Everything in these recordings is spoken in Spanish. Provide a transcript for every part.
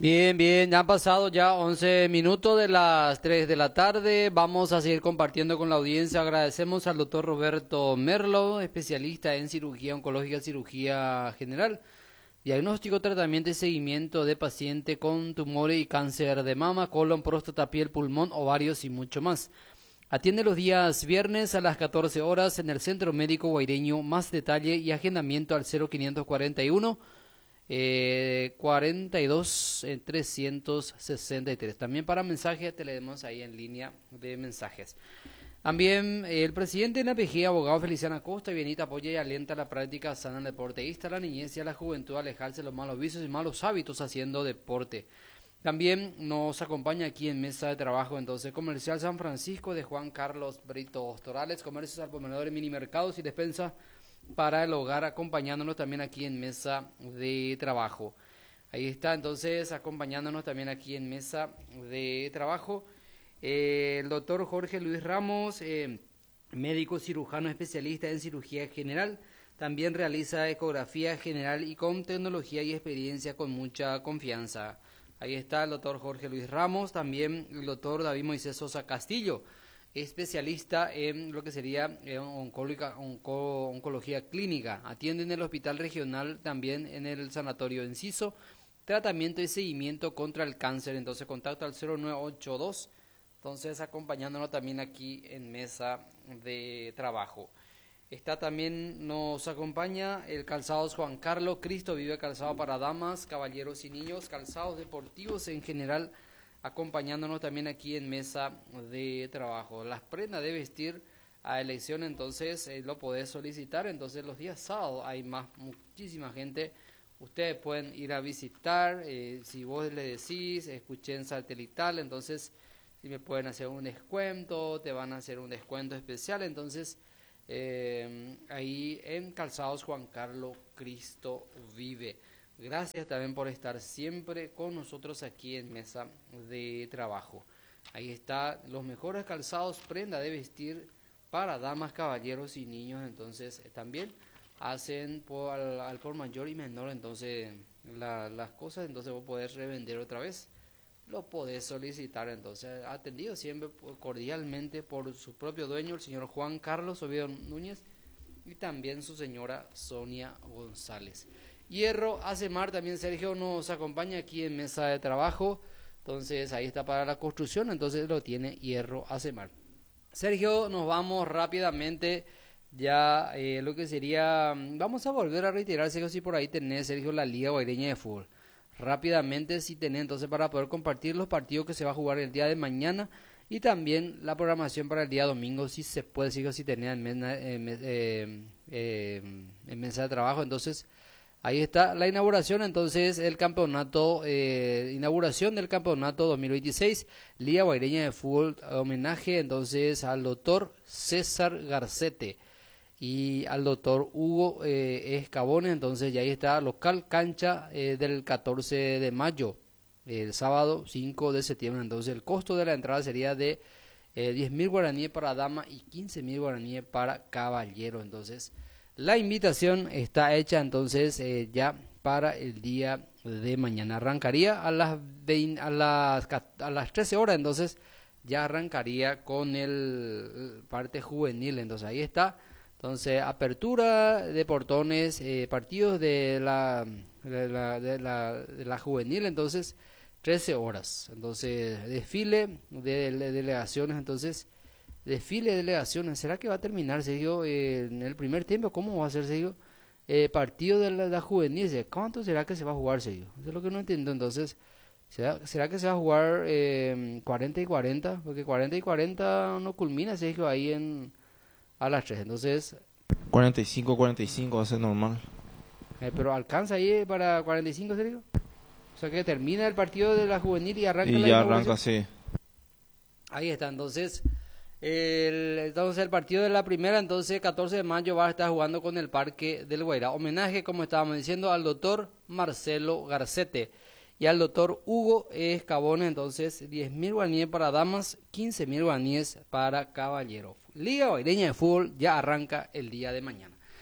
Bien, bien, ya han pasado ya 11 minutos de las 3 de la tarde. Vamos a seguir compartiendo con la audiencia. Agradecemos al doctor Roberto Merlo, especialista en cirugía oncológica, cirugía general, diagnóstico, tratamiento y seguimiento de paciente con tumores y cáncer de mama, colon, próstata, piel, pulmón, ovarios y mucho más. Atiende los días viernes a las 14 horas en el Centro Médico Guaireño. Más detalle y agendamiento al 0541 42 363. También para mensajes te leemos ahí en línea de mensajes. También el presidente de la PG, abogado Feliciano Acosta, Bienita apoya y alienta la práctica sana del deporte. Insta a la niñez y a la juventud a alejarse de los malos vicios y malos hábitos haciendo deporte. También nos acompaña aquí en mesa de trabajo entonces Comercial San Francisco de Juan Carlos Brito Torales, comercios al por menor, mini mercados y despensa para el hogar, acompañándonos también aquí en mesa de trabajo. Ahí está entonces acompañándonos también aquí en mesa de trabajo el doctor Jorge Luis Ramos, médico cirujano especialista en cirugía general. También realiza ecografía general y con tecnología y experiencia con mucha confianza. Ahí está el doctor Jorge Luis Ramos, también el doctor David Moisés Sosa Castillo, especialista en lo que sería oncología clínica. Atiende en el Hospital Regional, también en el Sanatorio Enciso, tratamiento y seguimiento contra el cáncer. Entonces contacto al 0982, entonces acompañándonos también aquí en mesa de trabajo. Está también, nos acompaña el Calzados Juan Carlos Cristo Vive, calzado para damas, caballeros y niños, calzados deportivos en general, acompañándonos también aquí en mesa de trabajo. Las prendas de vestir a elección, entonces lo podés solicitar. Entonces los días sábados hay muchísima gente. Ustedes pueden ir a visitar, si vos le decís, escuchen satelital, entonces si me pueden hacer un descuento, te van a hacer un descuento especial. Entonces ahí en Calzados Juan Carlos Cristo Vive. Gracias también por estar siempre con nosotros aquí en mesa de trabajo. Ahí está los mejores calzados, prenda de vestir para damas, caballeros y niños. Entonces también hacen al por mayor y menor, entonces las cosas, entonces vos podés revender otra vez, lo podés solicitar. Entonces atendido siempre cordialmente por su propio dueño, el señor Juan Carlos Oviedo Núñez, y también su señora Sonia González. Hierro Acemar, también Sergio nos acompaña aquí en mesa de trabajo, entonces ahí está para la construcción, entonces lo tiene Hierro Acemar. Sergio, nos vamos rápidamente ya lo que sería, vamos a volver a reiterar, Sergio, si por ahí tenés, Sergio, la Liga Guaireña de Fútbol. Rápidamente, si tenés, entonces para poder compartir los partidos que se va a jugar el día de mañana y también la programación para el día domingo, si se puede, Sergio, si tenés en mesa de trabajo. Entonces ahí está la inauguración, entonces el campeonato, inauguración del campeonato 2026, Liga Guaireña de Fútbol, homenaje entonces al doctor César Garcete y al doctor Hugo Escabones. Entonces ya ahí está, local cancha del 14 de mayo, el sábado 5 de septiembre. Entonces el costo de la entrada sería de 10.000 guaraníes para dama y 15.000 guaraníes para caballero. Entonces la invitación está hecha entonces ya para el día de mañana. Arrancaría a las 13 horas, entonces ya arrancaría con el parte juvenil. Entonces ahí está. Entonces apertura de portones, partidos de la juvenil, entonces 13 horas. Entonces desfile de delegaciones, entonces desfile de delegaciones. ¿Será que va a terminar, Sergio, en el primer tiempo? ¿Cómo va a ser, Sergio? Partido de la juvenil, ¿cuánto será que se va a jugar, Sergio? Eso es lo que no entiendo. Entonces, ¿será que se va a jugar 40 y 40? Porque 40 y 40 no culmina, Sergio, ahí a las 3. Entonces 45 va a ser normal. Pero alcanza ahí para 45, Sergio. O sea que termina el partido de la juvenil y arranca Y la ya inauguración. arranca, sí. Ahí está, entonces el partido de la primera, entonces 14 de mayo va a estar jugando con el Parque del Guairá. Homenaje, como estábamos diciendo, al doctor Marcelo Garcete y al doctor Hugo Escabones. Entonces 10.000 guaraníes para damas, 15.000 guaraníes para caballero. Liga Guaireña de Fútbol ya arranca el día de mañana.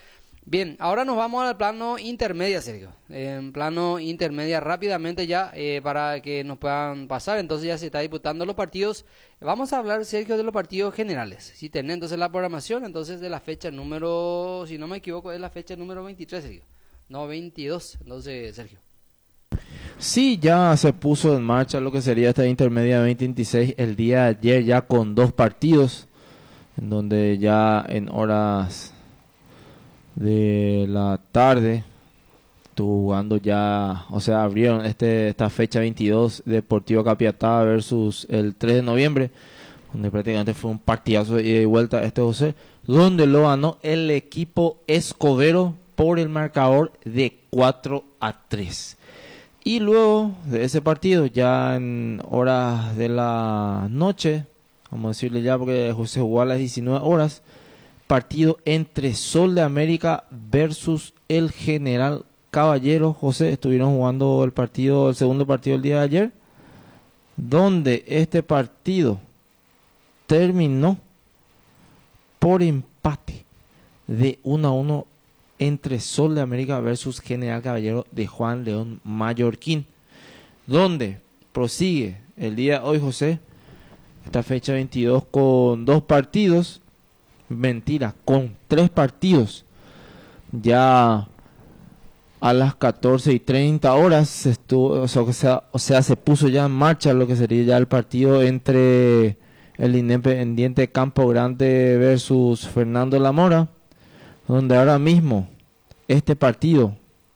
Bien, ahora nos vamos al plano intermedia, Sergio. En plano intermedia rápidamente ya para que nos puedan pasar. Entonces ya se está disputando los partidos. Vamos a hablar, Sergio, de los partidos generales. Si tenés entonces la programación, entonces de la fecha número, si no me equivoco, es la fecha número 23, Sergio. No, 22, entonces, Sergio. Sí, ya se puso en marcha lo que sería esta intermedia 2026 el día de ayer ya con 2 partidos, en donde ya en horas de la tarde estuvo jugando ya, o sea, abrieron esta fecha 22 Deportivo Capiatá versus el 3 de noviembre, donde prácticamente fue un partidazo de ida y vuelta José, donde lo ganó el equipo escobero por el marcador de 4-3. Y luego de ese partido, ya en horas de la noche, vamos a decirle ya porque José jugó a las 19 horas, partido entre Sol de América versus el General Caballero. José, estuvieron jugando el segundo partido el día de ayer, donde este partido terminó por empate de 1-1 entre Sol de América versus General Caballero de Juan León Mallorquín, donde prosigue el día de hoy, José, esta fecha 22 con 2 partidos, con 3 partidos. Ya a las 14:30 horas se se puso ya en marcha lo que sería ya el partido entre el Independiente Campo Grande versus Fernando Lamora, donde ahora mismo este partido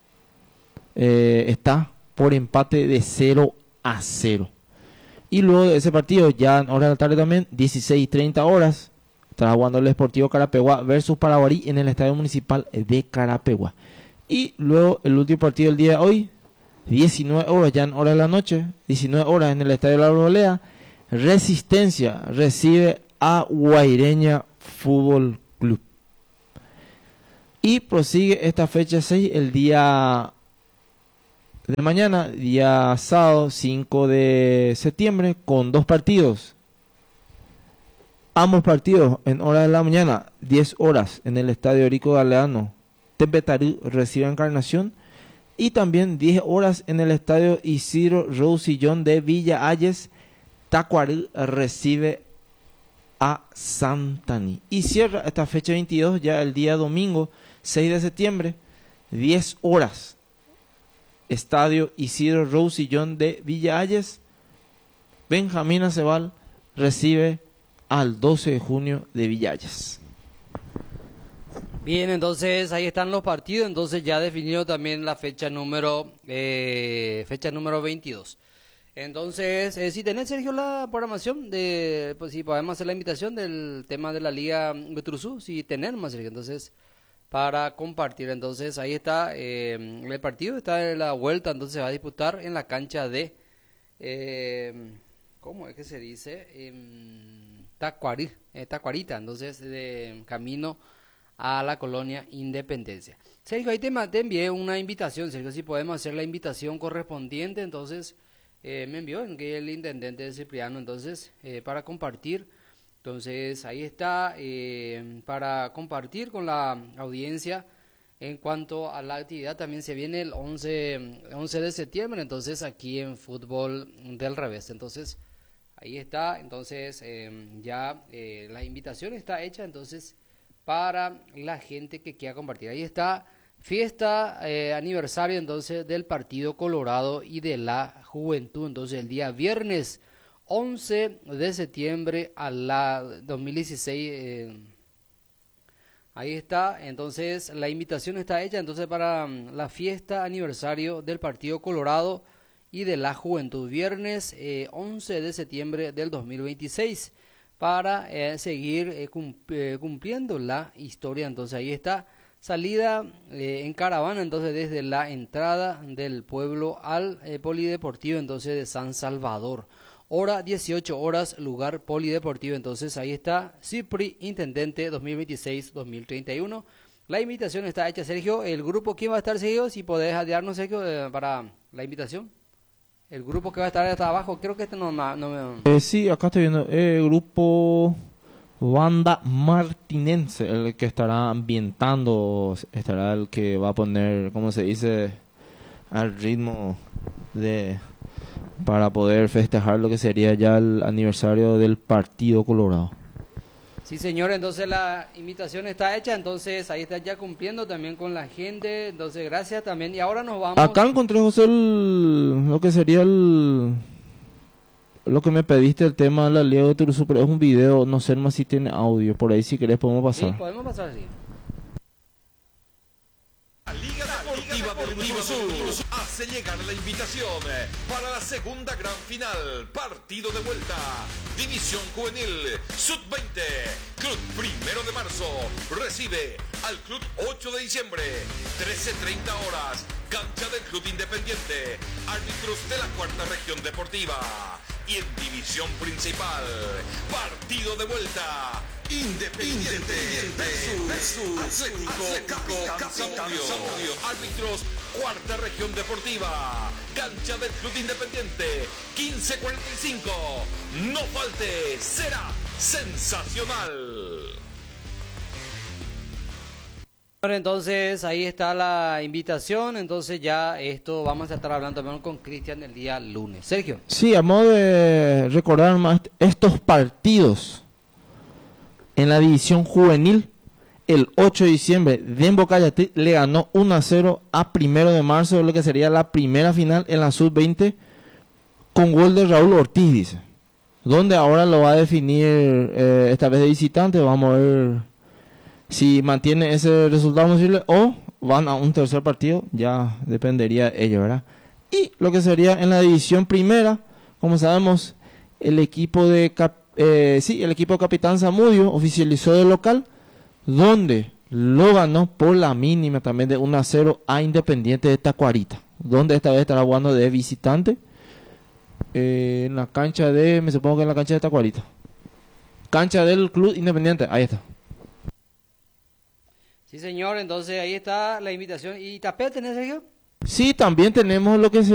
está por empate de 0-0. Y luego de ese partido, ya en hora de la tarde también, 16:30 horas, estará jugando el Sportivo Carapeguá versus Paraguarí en el Estadio Municipal de Carapeguá. Y luego el último partido del día de hoy, 19 horas, ya en hora de la noche, 19 horas en el Estadio La Arboleda, Resistencia recibe a Guaireña Fútbol Club. Y prosigue esta fecha 6 el día de mañana, día sábado 5 de septiembre, con 2 partidos. Ambos partidos en hora de la mañana, 10 horas, en el Estadio Erico Galeano. Tepetarí recibe a Encarnación. Y también 10 horas en el Estadio Isidro Rousillón de Villa Ayes. Tacuarí recibe a Santaní. Y cierra esta fecha 22 ya el día domingo 6 de septiembre, 10 horas. Estadio Isidro Rousillón de Villa Ayes. Benjamín Acebal recibe al 12 de junio de Villa Ayes. Bien, entonces ahí están los partidos, entonces ya definido también la fecha número 22. Entonces, si tenés, Sergio, la programación pues si podemos hacer la invitación del tema de la Liga Betruzú, si tenés más, Sergio, entonces para compartir. Entonces ahí está el partido, está en la vuelta, entonces se va a disputar en la cancha de ¿cómo es que se dice? Tacuarita, entonces de camino a la colonia Independencia. Sergio, ahí te envié una invitación, Sergio, si podemos hacer la invitación correspondiente, entonces me envió el intendente Cipriano, entonces para compartir. Entonces ahí está para compartir con la audiencia. En cuanto a la actividad, también se viene el 11 de septiembre, entonces aquí en Fútbol del Revés. Entonces ahí está, entonces ya la invitación está hecha, entonces para la gente que quiera compartir. Ahí está, fiesta aniversario entonces del Partido Colorado y de la Juventud, entonces el día viernes 11 de septiembre a la 2016, ahí está, entonces la invitación está hecha entonces para la fiesta aniversario del Partido Colorado y de la Juventud, viernes 11 de septiembre del 2026, para seguir cumpliendo la historia. Entonces ahí está, salida en caravana, entonces desde la entrada del pueblo al Polideportivo entonces de San Salvador. Hora 18 horas, lugar Polideportivo. Entonces ahí está, Cipri, Intendente 2026-2031. La invitación está hecha, Sergio. El grupo, ¿quién va a estar, Sergio? Si podés darnos, Sergio, para la invitación. El grupo que va a estar hasta abajo, creo que no me... Sí, acá estoy viendo. El grupo Wanda Martinense, el que estará ambientando, estará el que va a poner, ¿cómo se dice?, al ritmo de para poder festejar lo que sería ya el aniversario del Partido Colorado. Sí, señor, entonces la invitación está hecha, entonces ahí está ya cumpliendo también con la gente, entonces gracias también. Y ahora nos vamos. Acá encontré, José, lo que sería lo que me pediste, el tema de la Liga de Turuzú, pero es un video, no sé más si tiene audio, por ahí si querés podemos pasar. Sí, podemos pasar, sí. Liga Deportiva Turuzú hace llegar la invitación para la segunda gran final, partido de vuelta, División Juvenil, Sub-20, Club 1 de marzo, recibe al Club 8 de diciembre, 13:30 horas, cancha del Club Independiente, árbitros de la cuarta región deportiva. Y en división principal, partido de vuelta, Independiente versus Atlético Capitanio. Árbitros, cuarta región deportiva, cancha del Club Independiente, 15:45. No falte, será sensacional. Entonces ahí está la invitación, entonces ya esto vamos a estar hablando también con Cristian el día lunes. Sergio. Sí, a modo de recordar más estos partidos en la división juvenil, el 8 de diciembre Dembo Cayatí le ganó 1-0 a 1 de marzo, lo que sería la primera final en la sub-20 con gol de Raúl Ortiz, dice. Donde ahora lo va a definir esta vez de visitante, vamos a ver si mantiene ese resultado posible o van a un tercer partido, ya dependería de ello, ¿verdad? Y lo que sería en la división primera, como sabemos, el equipo de el equipo de Capitán Zamudio oficializó de local, donde lo ganó por la mínima también de 1-0 a Independiente de Tacuarita, donde esta vez estará jugando de visitante en la cancha me supongo que en la cancha de Tacuarita. Cancha del Club Independiente, ahí está. Sí, señor, entonces ahí está la invitación. ¿Y tapete tenés, Sergio? Sí, también tenemos lo que se